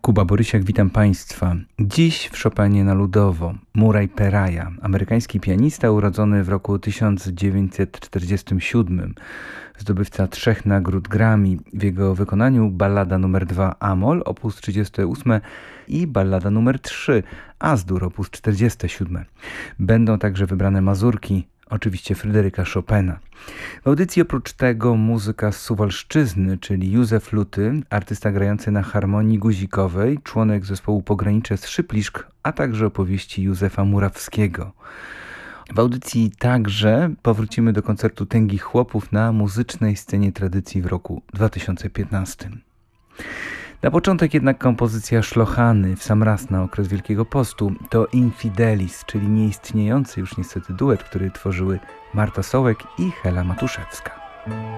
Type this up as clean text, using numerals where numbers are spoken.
Kuba Borysiak, witam Państwa. Dziś w Chopinie na ludowo Murray Peraja, amerykański pianista urodzony w roku 1947, zdobywca 3 nagród Grammy. W jego wykonaniu ballada nr 2 Amol op. 38 i ballada nr 3 As-dur op. 47. Będą także wybrane mazurki, oczywiście Fryderyka Chopina. W audycji oprócz tego muzyka z Suwalszczyzny, czyli Józef Luty, artysta grający na harmonii guzikowej, członek zespołu Pogranicze z Szypliszk, a także opowieści Józefa Murawskiego. W audycji także powrócimy do koncertu Tęgich Chłopów na muzycznej scenie tradycji w roku 2015. Na początek jednak kompozycja Szlochany w sam raz na okres Wielkiego Postu to Infidelis, czyli nieistniejący już niestety duet, który tworzyły Marta Sołek i Hela Matuszewska.